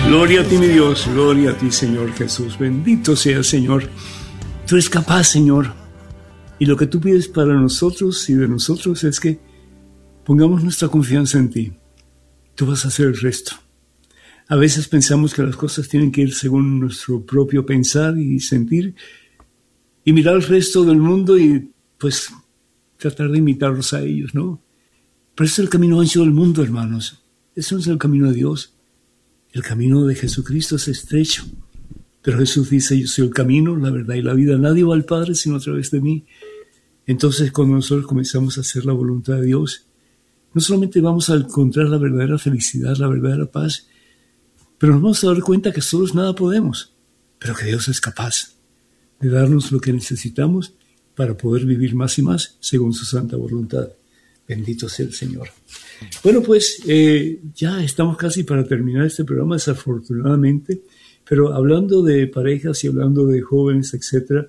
Gloria a ti, mi Dios, gloria a ti, Señor Jesús. Bendito sea el Señor. Tú eres capaz, Señor. Y lo que tú pides para nosotros y de nosotros es que pongamos nuestra confianza en ti. Tú vas a hacer el resto. A veces pensamos que las cosas tienen que ir según nuestro propio pensar y sentir y mirar al resto del mundo y pues tratar de imitarlos a ellos, ¿no? Pero este es el camino ancho del mundo, hermanos. Ese no es el camino de Dios. El camino de Jesucristo es estrecho. Pero Jesús dice, yo soy el camino, la verdad y la vida. Nadie va al Padre sino a través de mí. Entonces, cuando nosotros comenzamos a hacer la voluntad de Dios, no solamente vamos a encontrar la verdadera felicidad, la verdadera paz, pero nos vamos a dar cuenta que solos nada podemos, pero que Dios es capaz de darnos lo que necesitamos para poder vivir más y más según su santa voluntad. Bendito sea el Señor. Bueno, pues ya estamos casi para terminar este programa, desafortunadamente, pero hablando de parejas y hablando de jóvenes, etcétera,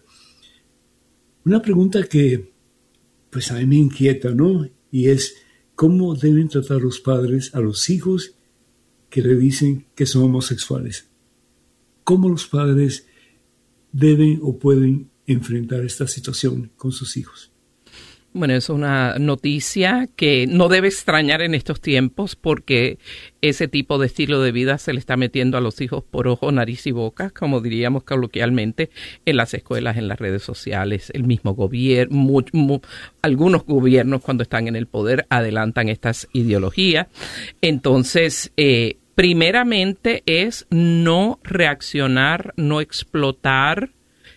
una pregunta que pues a mí me inquieta, ¿no? Y es, ¿cómo deben tratar los padres a los hijos que le dicen que son homosexuales? ¿Cómo los padres deben o pueden enfrentar esta situación con sus hijos? Bueno, es una noticia que no debe extrañar en estos tiempos porque ese tipo de estilo de vida se le está metiendo a los hijos por ojo, nariz y boca, como diríamos coloquialmente, en las escuelas, en las redes sociales. El mismo gobierno, algunos gobiernos cuando están en el poder adelantan estas ideologías. Entonces, primeramente es no reaccionar, no explotar,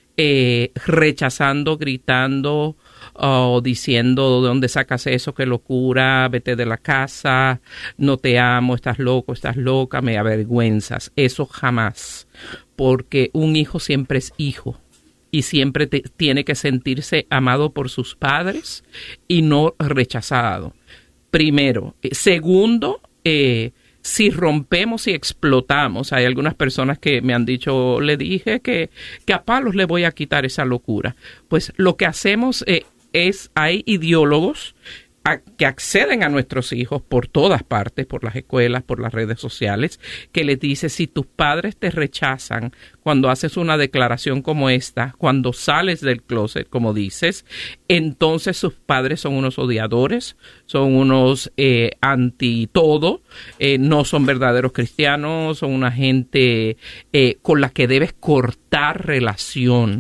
rechazando, gritando, o diciendo ¿de dónde sacas eso? ¡Qué locura! Vete de la casa, no te amo, estás loco, estás loca, me avergüenzas. Eso jamás, porque un hijo siempre es hijo y siempre tiene que sentirse amado por sus padres y no rechazado. Primero. Segundo, si rompemos y explotamos, hay algunas personas que me han dicho, le dije que a palos le voy a quitar esa locura. Pues lo que hacemos hay ideólogos que acceden a nuestros hijos por todas partes, por las escuelas, por las redes sociales, que les dice, si tus padres te rechazan cuando haces una declaración como esta, cuando sales del closet, como dices, entonces sus padres son unos odiadores, son unos anti todo, no son verdaderos cristianos, son una gente con la que debes cortar relación.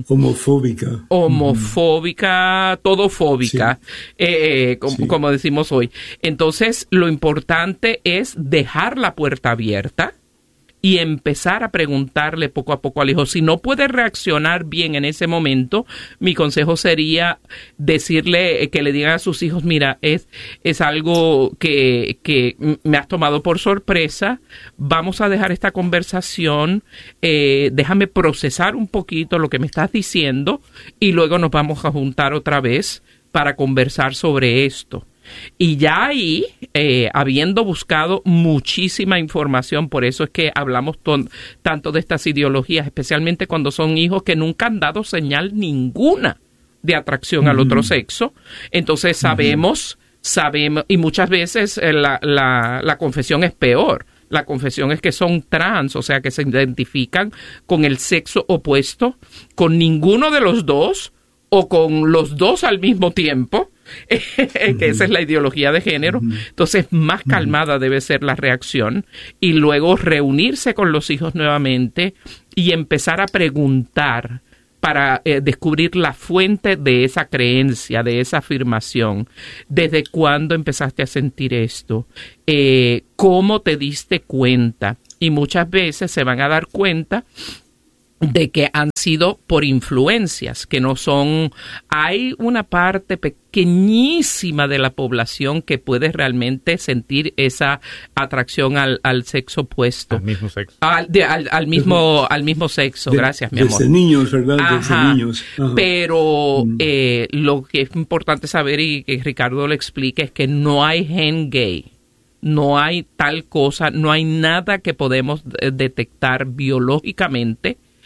Homofóbica, todofóbica, sí. Como decimos hoy. Entonces, lo importante es dejar la puerta abierta y empezar a preguntarle poco a poco al hijo. Si no puede reaccionar bien en ese momento, mi consejo sería decirle, que le digan a sus hijos, mira, es algo que me has tomado por sorpresa, vamos a dejar esta conversación, déjame procesar un poquito lo que me estás diciendo y luego nos vamos a juntar otra vez para conversar sobre esto. Y ya ahí, habiendo buscado muchísima información, por eso es que hablamos tanto de estas ideologías, especialmente cuando son hijos que nunca han dado señal ninguna de atracción al otro sexo. Entonces sabemos, y muchas veces la confesión es peor. La confesión es que son trans, o sea, que se identifican con el sexo opuesto, con ninguno de los dos, o con los dos al mismo tiempo, que esa es la ideología de género. Entonces, más calmada debe ser la reacción y luego reunirse con los hijos nuevamente y empezar a preguntar para descubrir la fuente de esa creencia, de esa afirmación. ¿Desde cuándo empezaste a sentir esto? ¿Cómo te diste cuenta? Y muchas veces se van a dar cuenta de que han sido por influencias, que no son... Hay una parte pequeñísima de la población que puede realmente sentir esa atracción al sexo opuesto. Al mismo sexo. Al mismo sexo, gracias, mi amor. Desde niños, ¿verdad? Desde niños. Ajá. Pero lo que es importante saber y que Ricardo le explique es que no hay gen gay. No hay tal cosa, no hay nada que podemos detectar biológicamente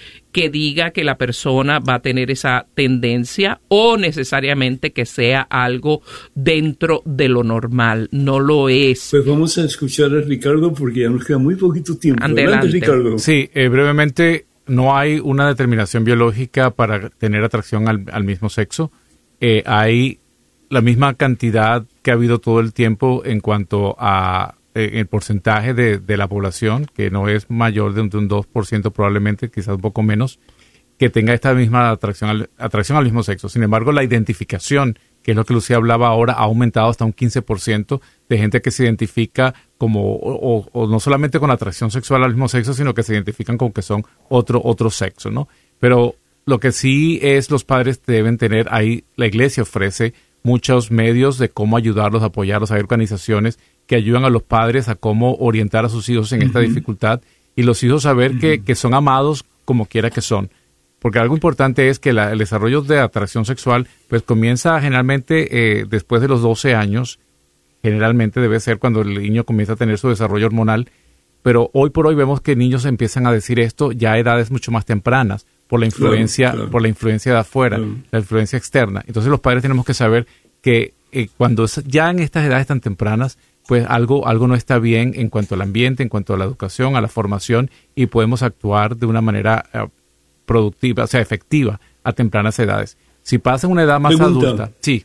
que diga que la persona va a tener esa tendencia o necesariamente que sea algo dentro de lo normal. No lo es. Pues vamos a escuchar a Ricardo porque ya nos queda muy poquito tiempo. Adelante, Ricardo. Sí, brevemente, no hay una determinación biológica para tener atracción al mismo sexo. Hay la misma cantidad que ha habido todo el tiempo en cuanto a el porcentaje de la población, que no es mayor de un 2% probablemente, quizás un poco menos, que tenga esta misma atracción al mismo sexo. Sin embargo, la identificación, que es lo que Lucía hablaba ahora, ha aumentado hasta un 15% de gente que se identifica como, o no solamente con atracción sexual al mismo sexo, sino que se identifican con que son otro sexo, ¿no? Pero lo que sí es, los padres deben tener ahí, la iglesia ofrece muchos medios de cómo ayudarlos, apoyarlos. Hay organizaciones que ayudan a los padres a cómo orientar a sus hijos en esta dificultad, y los hijos saber que son amados como quiera que son. Porque algo importante es que el desarrollo de atracción sexual pues comienza generalmente después de los 12 años. Generalmente debe ser cuando el niño comienza a tener su desarrollo hormonal, pero hoy por hoy vemos que niños empiezan a decir esto ya a edades mucho más tempranas, por la influencia, por la influencia de afuera, la influencia externa. Entonces los padres tenemos que saber que cuando ya en estas edades tan tempranas, pues algo no está bien en cuanto al ambiente, en cuanto a la educación, a la formación, y podemos actuar de una manera productiva, o sea, efectiva a tempranas edades. Si pasa en una edad más adulta, sí.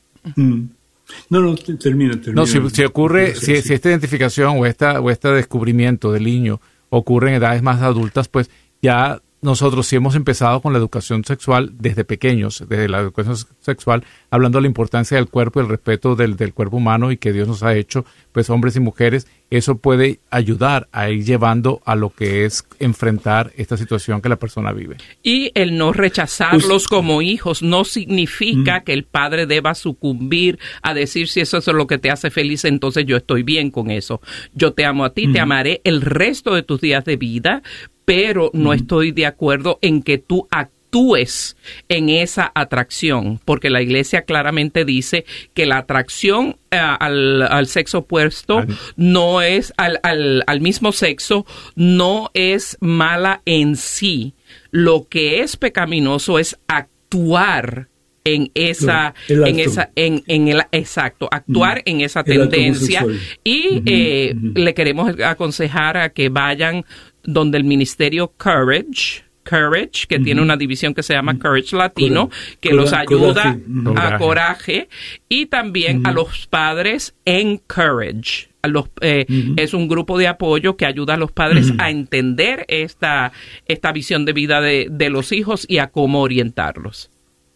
No, termina. No, si ocurre, si esta identificación o este descubrimiento del niño ocurre en edades más adultas, pues ya nosotros sí hemos empezado con la educación sexual desde pequeños, desde la educación sexual, hablando de la importancia del cuerpo y el respeto del cuerpo humano y que Dios nos ha hecho, pues hombres y mujeres. Eso puede ayudar a ir llevando a lo que es enfrentar esta situación que la persona vive. Y el no rechazarlos como hijos no significa que el padre deba sucumbir a decir si eso es lo que te hace feliz, entonces yo estoy bien con eso. Yo te amo a ti, te amaré el resto de tus días de vida, pero no estoy de acuerdo en que tú actúes en esa atracción, porque la iglesia claramente dice que la atracción al sexo opuesto no es, al mismo sexo, no es mala en sí. Lo que es pecaminoso es actuar en esa, actuar en esa tendencia, y le queremos aconsejar a que vayan donde el ministerio Courage, que tiene una división que se llama Courage Latino, que los ayuda a Coraje, y también a los padres en Courage. Es un grupo de apoyo que ayuda a los padres a entender esta visión de vida de los hijos y a cómo orientarlos.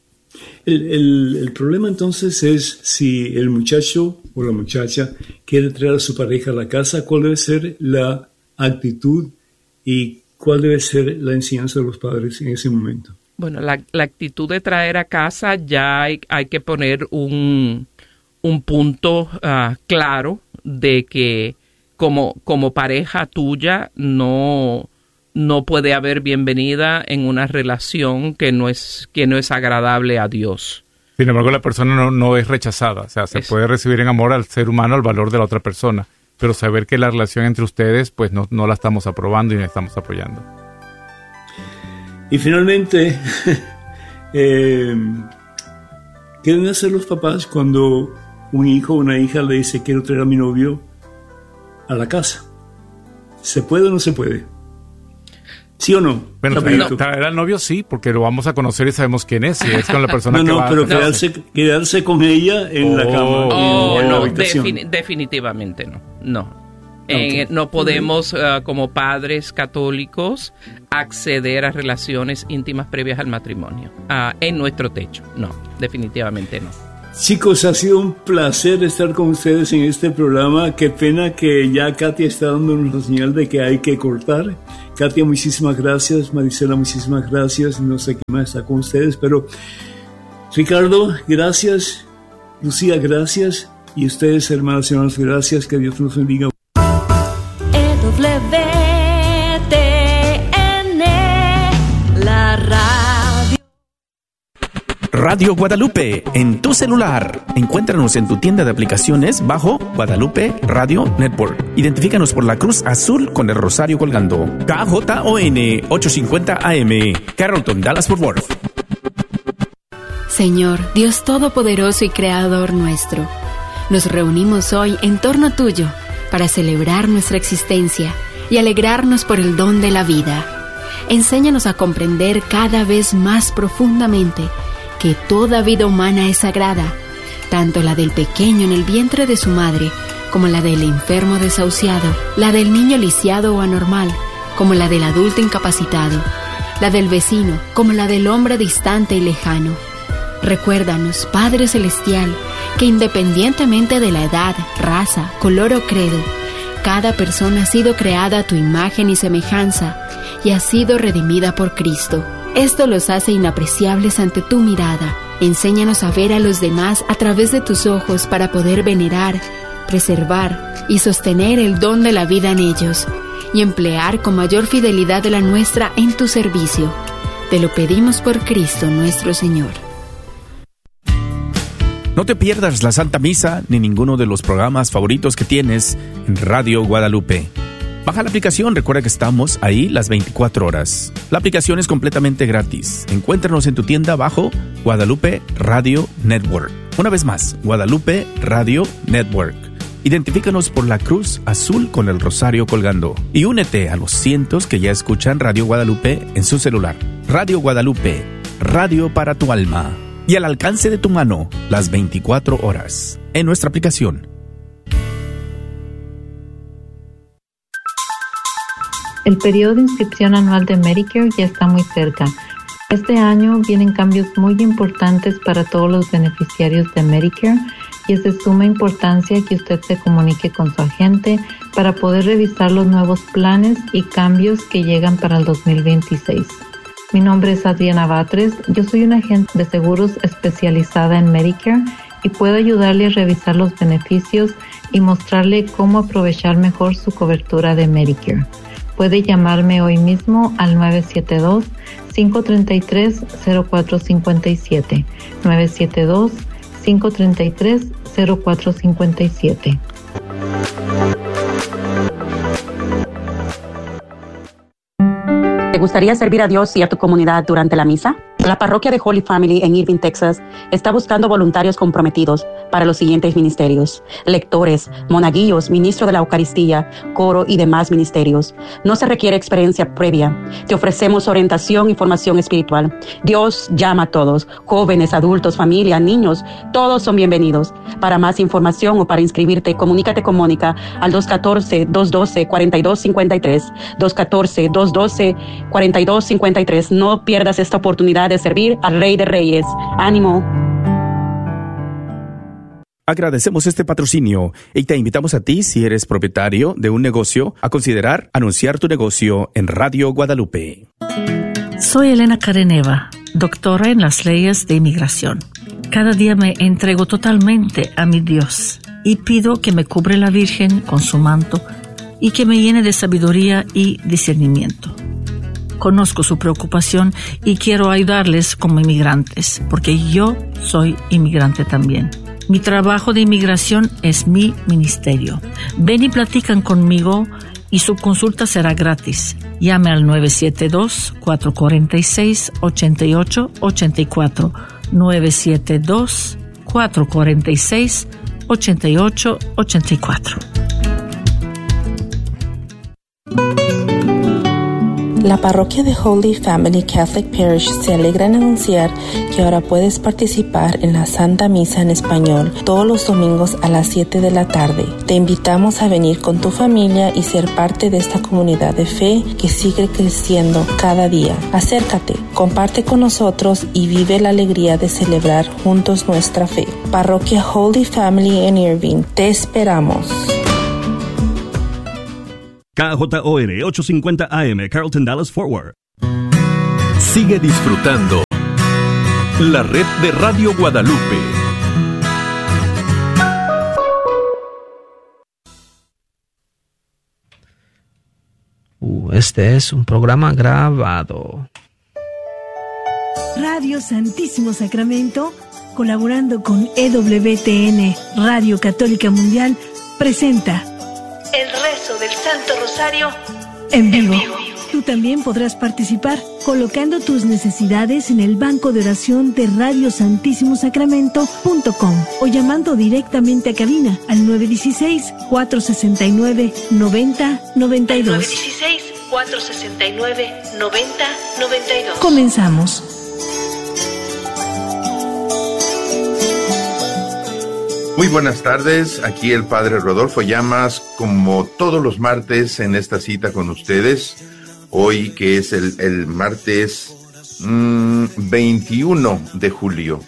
El problema entonces es si el muchacho o la muchacha quiere traer a su pareja a la casa, ¿cuál debe ser la actitud y cuál debe ser la enseñanza de los padres en ese momento? Bueno, la actitud de traer a casa, ya hay que poner un punto claro de que como pareja tuya no puede haber bienvenida en una relación que no es agradable a Dios. Sin embargo, la persona no es rechazada. O sea, se puede recibir en amor al ser humano, al valor de la otra persona, pero saber que la relación entre ustedes pues no la estamos aprobando y no estamos apoyando. Y finalmente, ¿qué deben hacer los papás cuando un hijo o una hija le dice quiero traer a mi novio a la casa? ¿Se puede o no se puede? ¿Sí o no? Bueno, traer al novio sí, porque lo vamos a conocer y sabemos quién es. Si es con la persona que va pero quedarse con ella en la cama, en la habitación. Definitivamente no. No podemos, como padres católicos, acceder a relaciones íntimas previas al matrimonio. En nuestro techo. No, definitivamente no. Chicos, ha sido un placer estar con ustedes en este programa. Qué pena que ya Katia está dándonos la señal de que hay que cortar. Katia, muchísimas gracias. Marisela, muchísimas gracias. No sé quién más está con ustedes, pero Ricardo, gracias. Lucía, gracias. Y ustedes, hermanos y hermanos, gracias. Que Dios nos bendiga. La radio. Radio Guadalupe en tu celular. Encuéntranos en tu tienda de aplicaciones bajo Guadalupe Radio Network. Identifícanos por la cruz azul con el rosario colgando. KJON 850 AM, Carrollton, Dallas-Fort Worth. Señor, Dios Todopoderoso y Creador nuestro, nos reunimos hoy en torno tuyo para celebrar nuestra existencia y alegrarnos por el don de la vida. Enséñanos a comprender cada vez más profundamente que toda vida humana es sagrada, tanto la del pequeño en el vientre de su madre, como la del enfermo desahuciado, la del niño lisiado o anormal, como la del adulto incapacitado, la del vecino, como la del hombre distante y lejano. Recuérdanos, Padre Celestial, que independientemente de la edad, raza, color o credo, cada persona ha sido creada a tu imagen y semejanza y ha sido redimida por Cristo. Esto los hace inapreciables ante tu mirada. Enséñanos a ver a los demás a través de tus ojos para poder venerar, preservar y sostener el don de la vida en ellos y emplear con mayor fidelidad de la nuestra en tu servicio. Te lo pedimos por Cristo nuestro Señor. No te pierdas la Santa Misa ni ninguno de los programas favoritos que tienes en Radio Guadalupe. Baja la aplicación, recuerda que estamos ahí las 24 horas. La aplicación es completamente gratis. Encuéntranos en tu tienda bajo Guadalupe Radio Network. Una vez más, Guadalupe Radio Network. Identifícanos por la cruz azul con el rosario colgando. Y únete a los cientos que ya escuchan Radio Guadalupe en su celular. Radio Guadalupe, radio para tu alma. Y al alcance de tu mano, las 24 horas. En nuestra aplicación. El periodo de inscripción anual de Medicare ya está muy cerca. Este año vienen cambios muy importantes para todos los beneficiarios de Medicare y es de suma importancia que usted se comunique con su agente para poder revisar los nuevos planes y cambios que llegan para el 2026. Mi nombre es Adriana Batres, yo soy una agente de seguros especializada en Medicare y puedo ayudarle a revisar los beneficios y mostrarle cómo aprovechar mejor su cobertura de Medicare. Puede llamarme hoy mismo al 972-533-0457. 972-533-0457. ¿Te gustaría servir a Dios y a tu comunidad durante la misa? La parroquia de Holy Family en Irving, Texas, está buscando voluntarios comprometidos para los siguientes ministerios: lectores, monaguillos, ministro de la Eucaristía, coro y demás ministerios. No se requiere experiencia previa. Te ofrecemos orientación y formación espiritual. Dios llama a todos, jóvenes, adultos, familia, niños, todos son bienvenidos. Para más información o para inscribirte, comunícate con Mónica al 214-212-4253, 214-212-4253. No pierdas esta oportunidad de servir al Rey de Reyes. ¡Ánimo! Agradecemos este patrocinio y te invitamos a ti, si eres propietario de un negocio, a considerar anunciar tu negocio en Radio Guadalupe. Soy Elena Careneva, doctora en las leyes de inmigración. Cada día me entrego totalmente a mi Dios y pido que me cubre la Virgen con su manto y que me llene de sabiduría y discernimiento. Conozco su preocupación y quiero ayudarles como inmigrantes, porque yo soy inmigrante también. Mi trabajo de inmigración es mi ministerio. Ven y platican conmigo y su consulta será gratis. Llame al 972-446-8884. 972-446-8884. La parroquia de Holy Family Catholic Parish se alegra en anunciar que ahora puedes participar en la Santa Misa en español todos los domingos a las 7 de la tarde. Te invitamos a venir con tu familia y ser parte de esta comunidad de fe que sigue creciendo cada día. Acércate, comparte con nosotros y vive la alegría de celebrar juntos nuestra fe. Parroquia Holy Family en Irving, te esperamos. KJON 850 AM, Carrollton, Dallas-Fort Worth. Sigue disfrutando la red de Radio Guadalupe. Este es un programa grabado. Radio Santísimo Sacramento, colaborando con EWTN, Radio Católica Mundial, presenta El Rezo del Santo Rosario en vivo. Tú también podrás participar colocando tus necesidades en el banco de oración de radiosantissimosacramento.com o llamando directamente a cabina al 916-469-9092. 916-469-9092. Comenzamos. Muy buenas tardes, aquí el Padre Rodolfo Llamas, como todos los martes en esta cita con ustedes, hoy que es el martes 21 de julio.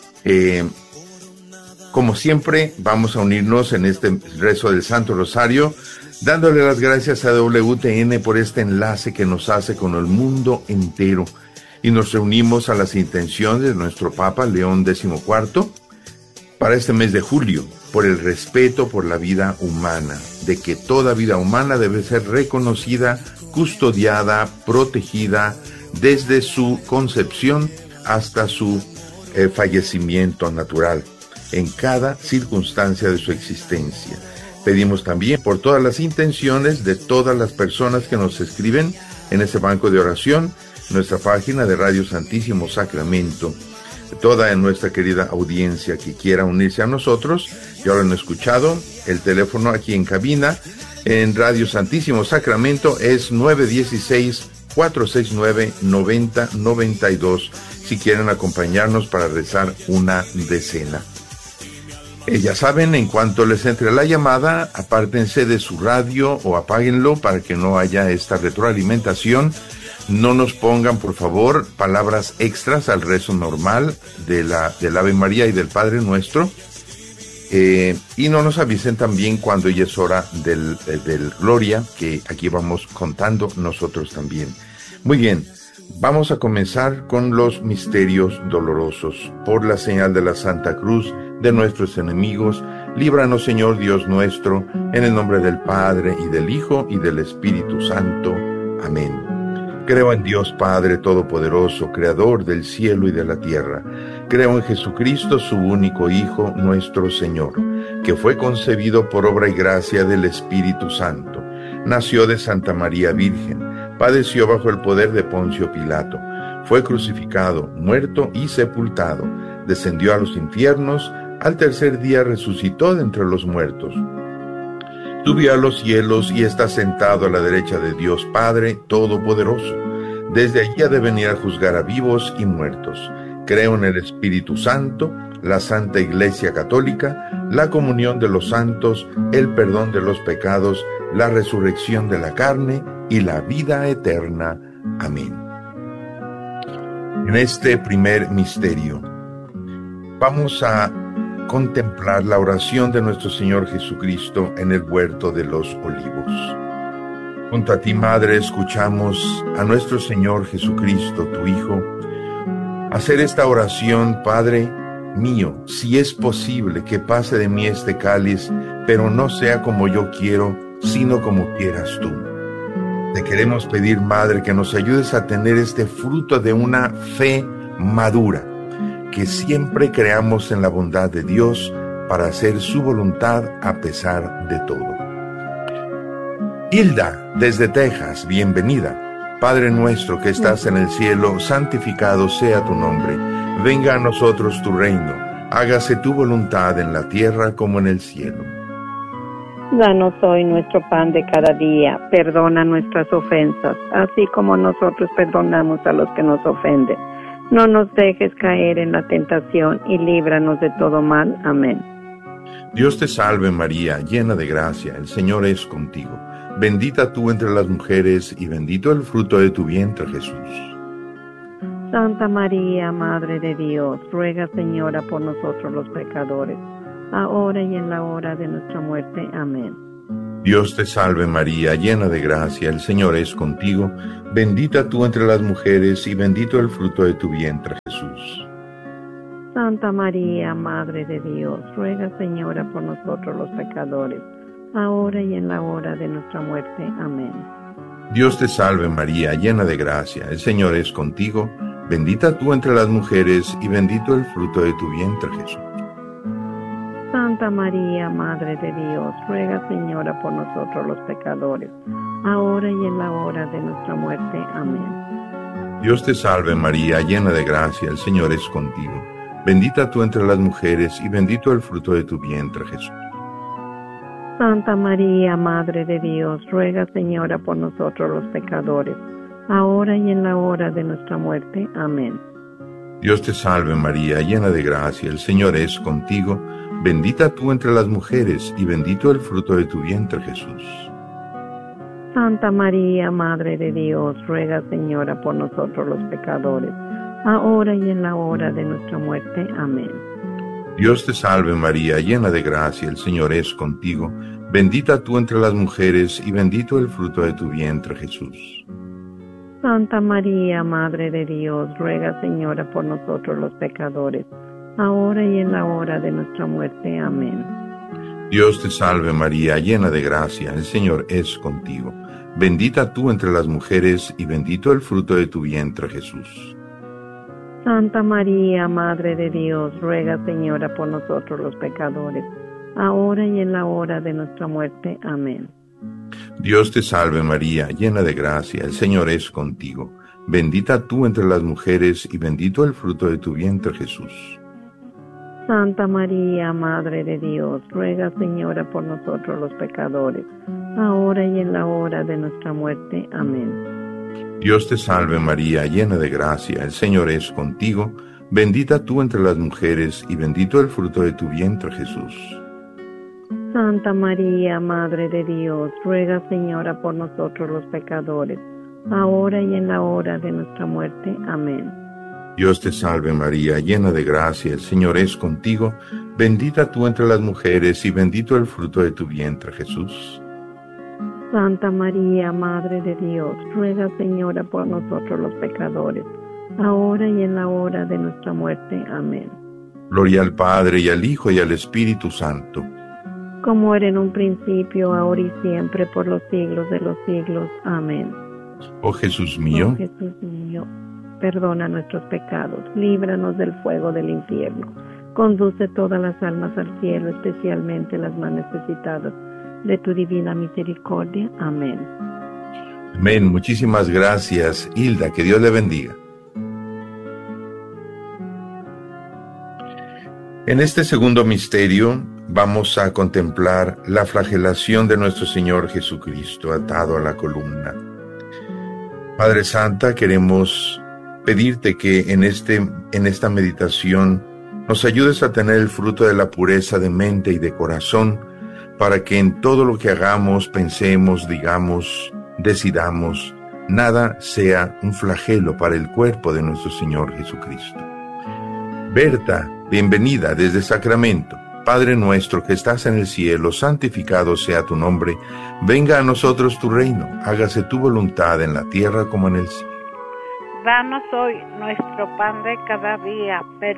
Como siempre, vamos a unirnos en este rezo del Santo Rosario, dándole las gracias a WTN por este enlace que nos hace con el mundo entero. Y nos reunimos a las intenciones de nuestro Papa León XIV, para este mes de julio, por el respeto por la vida humana, de que toda vida humana debe ser reconocida, custodiada, protegida, desde su concepción hasta su fallecimiento natural, en cada circunstancia de su existencia. Pedimos también por todas las intenciones de todas las personas que nos escriben en ese banco de oración, nuestra página de Radio Santísimo Sacramento, toda nuestra querida audiencia que quiera unirse a nosotros. Ya lo han escuchado, el teléfono aquí en cabina en Radio Santísimo Sacramento es 916-469-9092 si quieren acompañarnos para rezar una decena. Ya saben, en cuanto les entre la llamada, apártense de su radio o apáguenlo para que no haya esta retroalimentación. No nos pongan, por favor, palabras extras al rezo normal del Ave María y del Padre Nuestro. Y no nos avisen también cuando ya es hora del Gloria, que aquí vamos contando nosotros también. Muy bien, vamos a comenzar con los misterios dolorosos. Por la señal de la Santa Cruz de nuestros enemigos, líbranos, Señor Dios nuestro, en el nombre del Padre, y del Hijo, y del Espíritu Santo. Amén. Creo en Dios Padre Todopoderoso, Creador del cielo y de la tierra. Creo en Jesucristo, su único Hijo, nuestro Señor, que fue concebido por obra y gracia del Espíritu Santo. Nació de Santa María Virgen, padeció bajo el poder de Poncio Pilato, fue crucificado, muerto y sepultado, descendió a los infiernos, al tercer día resucitó de entre los muertos. Subió a los cielos y está sentado a la derecha de Dios Padre Todopoderoso. Desde allí ha de venir a juzgar a vivos y muertos. Creo en el Espíritu Santo, la Santa Iglesia Católica, la comunión de los santos, el perdón de los pecados, la resurrección de la carne y la vida eterna. Amén. En este primer misterio, vamos a contemplar la oración de nuestro Señor Jesucristo en el huerto de los olivos. Junto a ti, Madre, escuchamos a nuestro Señor Jesucristo, tu Hijo, hacer esta oración: Padre mío, si es posible que pase de mí este cáliz, pero no sea como yo quiero, sino como quieras tú. Te queremos pedir, Madre, que nos ayudes a tener este fruto de una fe madura, que siempre creamos en la bondad de Dios para hacer su voluntad a pesar de todo. Hilda, desde Texas, bienvenida. Padre nuestro que estás en el cielo, santificado sea tu nombre. Venga a nosotros tu reino. Hágase tu voluntad en la tierra como en el cielo. Danos hoy nuestro pan de cada día. Perdona nuestras ofensas, así como nosotros perdonamos a los que nos ofenden. No nos dejes caer en la tentación y líbranos de todo mal. Amén. Dios te salve María, llena de gracia, el Señor es contigo. Bendita tú entre las mujeres y bendito el fruto de tu vientre, Jesús. Santa María, Madre de Dios, ruega, Señora, por nosotros los pecadores, ahora y en la hora de nuestra muerte. Amén. Dios te salve María, llena de gracia, el Señor es contigo. Bendita tú entre las mujeres y bendito el fruto de tu vientre, Jesús. Santa María, Madre de Dios, ruega, Señora, por nosotros los pecadores, ahora y en la hora de nuestra muerte. Amén. Dios te salve María, llena de gracia, el Señor es contigo. Bendita tú entre las mujeres y bendito el fruto de tu vientre, Jesús. Santa María, Madre de Dios, ruega, Señora, por nosotros los pecadores, ahora y en la hora de nuestra muerte. Amén. Dios te salve María, llena de gracia, el Señor es contigo. Bendita tú entre las mujeres y bendito el fruto de tu vientre, Jesús. Santa María, Madre de Dios, ruega, Señora, por nosotros los pecadores, ahora y en la hora de nuestra muerte. Amén. Dios te salve María, llena de gracia, el Señor es contigo. Bendita tú entre las mujeres y bendito el fruto de tu vientre, Jesús. Santa María, Madre de Dios, ruega, Señora, por nosotros los pecadores, ahora y en la hora de nuestra muerte. Amén. Dios te salve María, llena de gracia, el Señor es contigo. Bendita tú entre las mujeres y bendito el fruto de tu vientre, Jesús. Santa María, Madre de Dios, ruega, Señora, por nosotros los pecadores, ahora y en la hora de nuestra muerte. Amén. Dios te salve María, llena de gracia, el Señor es contigo. Bendita tú entre las mujeres y bendito el fruto de tu vientre, Jesús. Santa María, Madre de Dios, ruega, Señora, por nosotros los pecadores, ahora y en la hora de nuestra muerte. Amén. Dios te salve María, llena de gracia, el Señor es contigo. Bendita tú entre las mujeres y bendito el fruto de tu vientre, Jesús. Santa María, Madre de Dios, ruega, Señora, por nosotros los pecadores, ahora y en la hora de nuestra muerte. Amén. Dios te salve María, llena de gracia, el Señor es contigo. Bendita tú entre las mujeres y bendito el fruto de tu vientre, Jesús. Santa María, Madre de Dios, ruega, Señora, por nosotros los pecadores, ahora y en la hora de nuestra muerte. Amén. Dios te salve María, llena de gracia, el Señor es contigo. Bendita tú entre las mujeres y bendito el fruto de tu vientre, Jesús. Santa María, Madre de Dios, ruega, Señora, por nosotros los pecadores, ahora y en la hora de nuestra muerte. Amén. Gloria al Padre, y al Hijo, y al Espíritu Santo. Como era en un principio, ahora y siempre, por los siglos de los siglos. Amén. Oh Jesús mío, oh Jesús mío, perdona nuestros pecados, líbranos del fuego del infierno, conduce todas las almas al cielo, especialmente las más necesitadas de tu divina misericordia. Amén. Amén. Muchísimas gracias, Hilda. Que Dios le bendiga. En este segundo misterio vamos a contemplar la flagelación de nuestro Señor Jesucristo atado a la columna. Padre Santa, queremos pedirte que en esta meditación nos ayudes a tener el fruto de la pureza de mente y de corazón, para que en todo lo que hagamos, pensemos, digamos, decidamos, nada sea un flagelo para el cuerpo de nuestro Señor Jesucristo. Berta, bienvenida desde Sacramento. Padre nuestro que estás en el cielo, santificado sea tu nombre. Venga a nosotros tu reino. Hágase tu voluntad en la tierra como en el cielo. Danos hoy nuestro pan de cada día.